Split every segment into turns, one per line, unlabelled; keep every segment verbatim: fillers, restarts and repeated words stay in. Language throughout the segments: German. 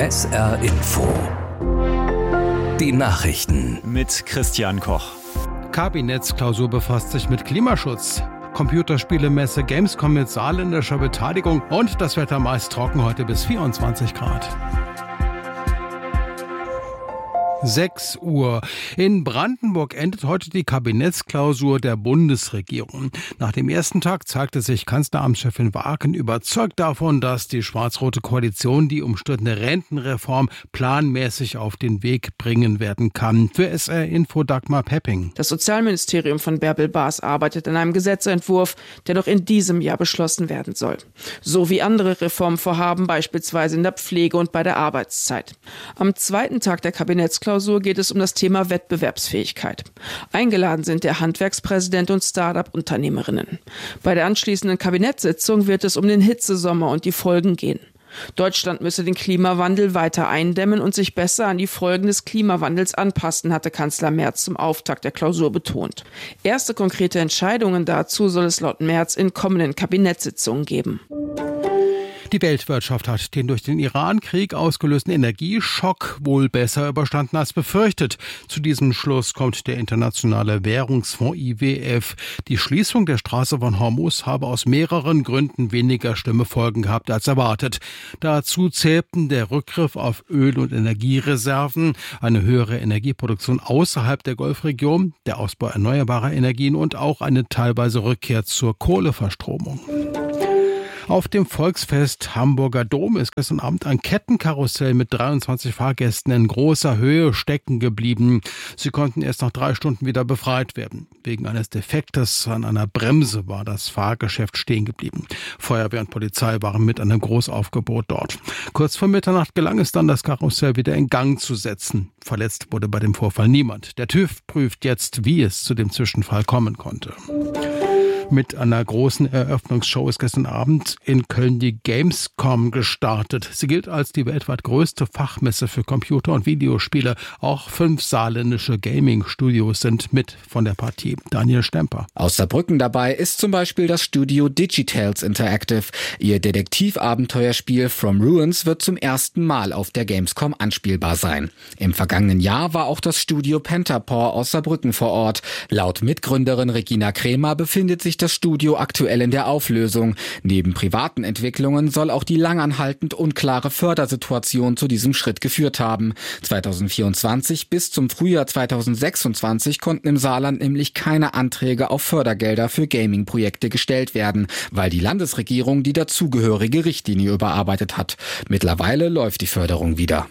S R Info. Die Nachrichten.
Mit Christian Koch.
Kabinettsklausur befasst sich mit Klimaschutz. Computerspielemesse Gamescom mit saarländischer Beteiligung und das Wetter meist trocken, heute bis vierundzwanzig Grad. sechs Uhr. In Brandenburg endet heute die Kabinettsklausur der Bundesregierung. Nach dem ersten Tag zeigte sich Kanzleramtschefin Wagen überzeugt davon, dass die schwarz-rote Koalition die umstrittene Rentenreform planmäßig auf den Weg bringen werden kann. Für S R Info Dagmar Pepping.
Das Sozialministerium von Bärbel Baas arbeitet an einem Gesetzentwurf, der noch in diesem Jahr beschlossen werden soll. So wie andere Reformvorhaben, beispielsweise in der Pflege und bei der Arbeitszeit. Am zweiten Tag der Kabinettsklausur geht es um das Thema Wettbewerbsfähigkeit. Eingeladen sind der Handwerkspräsident und Start-up-Unternehmerinnen. Bei der anschließenden Kabinettssitzung wird es um den Hitzesommer und die Folgen gehen. Deutschland müsse den Klimawandel weiter eindämmen und sich besser an die Folgen des Klimawandels anpassen, hatte Kanzler Merz zum Auftakt der Klausur betont. Erste konkrete Entscheidungen dazu soll es laut Merz in kommenden Kabinettssitzungen geben.
Die Weltwirtschaft hat den durch den Iran-Krieg ausgelösten Energieschock wohl besser überstanden als befürchtet. Zu diesem Schluss kommt der Internationale Währungsfonds I W F. Die Schließung der Straße von Hormuz habe aus mehreren Gründen weniger schlimme Folgen gehabt als erwartet. Dazu zählten der Rückgriff auf Öl- und Energiereserven, eine höhere Energieproduktion außerhalb der Golfregion, der Ausbau erneuerbarer Energien und auch eine teilweise Rückkehr zur Kohleverstromung. Auf dem Volksfest Hamburger Dom ist gestern Abend ein Kettenkarussell mit dreiundzwanzig Fahrgästen in großer Höhe stecken geblieben. Sie konnten erst nach drei Stunden wieder befreit werden. Wegen eines Defektes an einer Bremse war das Fahrgeschäft stehen geblieben. Feuerwehr und Polizei waren mit einem Großaufgebot dort. Kurz vor Mitternacht gelang es dann, das Karussell wieder in Gang zu setzen. Verletzt wurde bei dem Vorfall niemand. Der TÜV prüft jetzt, wie es zu dem Zwischenfall kommen konnte. Mit einer großen Eröffnungsshow ist gestern Abend in Köln die Gamescom gestartet. Sie gilt als die weltweit größte Fachmesse für Computer- und Videospiele. Auch fünf saarländische Gaming-Studios sind mit von der Partie. Daniel Stemper.
Aus Saarbrücken dabei ist zum Beispiel das Studio Digitales Interactive. Ihr Detektivabenteuerspiel From Ruins wird zum ersten Mal auf der Gamescom anspielbar sein. Im vergangenen Jahr war auch das Studio Pentapore aus Saarbrücken vor Ort. Laut Mitgründerin Regina Kremer befindet sich das Studio aktuell in der Auflösung. Neben privaten Entwicklungen soll auch die langanhaltend unklare Fördersituation zu diesem Schritt geführt haben. zweitausendvierundzwanzig bis zum Frühjahr zweitausendsechsundzwanzig konnten im Saarland nämlich keine Anträge auf Fördergelder für Gaming-Projekte gestellt werden, weil die Landesregierung die dazugehörige Richtlinie überarbeitet hat. Mittlerweile läuft die Förderung wieder.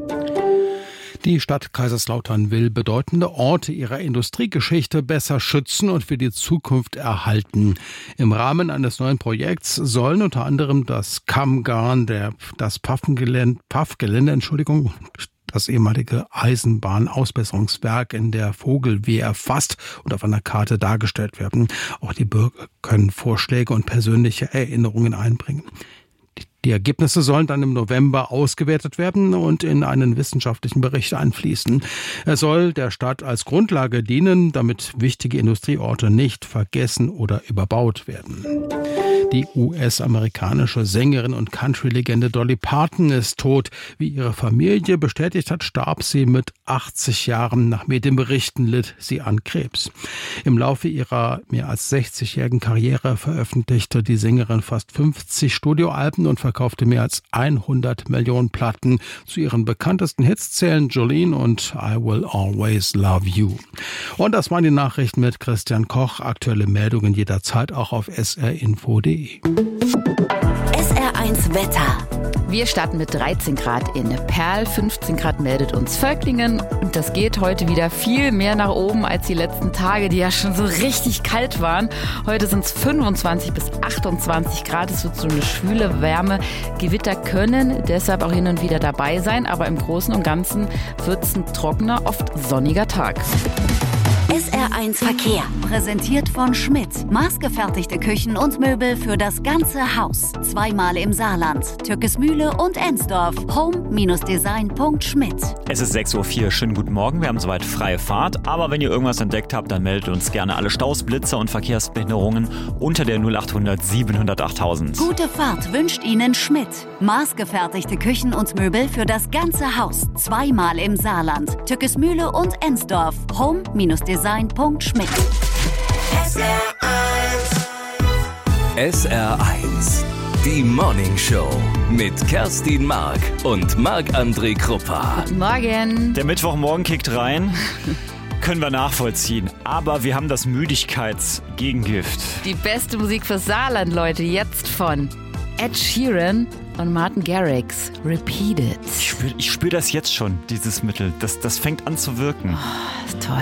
Die Stadt Kaiserslautern will bedeutende Orte ihrer Industriegeschichte besser schützen und für die Zukunft erhalten. Im Rahmen eines neuen Projekts sollen unter anderem das Kammgarn, der, das Pfaffengelände, Pfaffgelände, Entschuldigung, das ehemalige Eisenbahnausbesserungswerk in der Vogelwehe erfasst und auf einer Karte dargestellt werden. Auch die Bürger können Vorschläge und persönliche Erinnerungen einbringen. Die Ergebnisse sollen dann im November ausgewertet werden und in einen wissenschaftlichen Bericht einfließen. Er soll der Stadt als Grundlage dienen, damit wichtige Industrieorte nicht vergessen oder überbaut werden. Die U S-amerikanische Sängerin und Country-Legende Dolly Parton ist tot. Wie ihre Familie bestätigt hat, starb sie mit achtzig Jahren. Nach Medienberichten litt sie an Krebs. Im Laufe ihrer mehr als sechzigjährigen Karriere veröffentlichte die Sängerin fast fünfzig Studioalben und verkaufte mehr als hundert Millionen Platten. Zu ihren bekanntesten Hits zählen Jolene und I Will Always Love You. Und das waren die Nachrichten mit Christian Koch. Aktuelle Meldungen jederzeit auch auf s r info punkt d e.
S R eins Wetter.
Wir starten mit dreizehn Grad in Perl, fünfzehn Grad meldet uns Völklingen und das geht heute wieder viel mehr nach oben als die letzten Tage, die ja schon so richtig kalt waren. Heute sind es fünfundzwanzig bis achtundzwanzig Grad, es wird so eine schwüle Wärme. Gewitter können deshalb auch hin und wieder dabei sein, aber im Großen und Ganzen wird es ein trockener, oft sonniger Tag.
S R eins Verkehr. Präsentiert von Schmidt. Maßgefertigte Küchen und Möbel für das ganze Haus. Zweimal im Saarland. Türkesmühle und Ensdorf. home Design punkt schmidt.
Es ist sechs Uhr vier. Schönen guten Morgen. Wir haben soweit freie Fahrt. Aber wenn ihr irgendwas entdeckt habt, dann meldet uns gerne alle Staus, Blitzer und Verkehrsbehinderungen unter der null achthundert siebenhundert achttausend.
Gute Fahrt wünscht Ihnen Schmidt. Maßgefertigte Küchen und Möbel für das ganze Haus. Zweimal im Saarland. Türkesmühle und Ensdorf. home Design punkt schmidt.
S R eins. S R eins. Die Morning Show mit Kerstin Mark und Marc-André Kruppa.
Guten Morgen.
Der Mittwochmorgen kickt rein. Können wir nachvollziehen. Aber wir haben das Müdigkeitsgegengift.
Die beste Musik fürs Saarland, Leute, jetzt von Ed Sheeran und Martin Garrix. Repeat It.
Ich spüre ich spür das jetzt schon, dieses Mittel. Das, das fängt an zu wirken.
Oh, ist toll.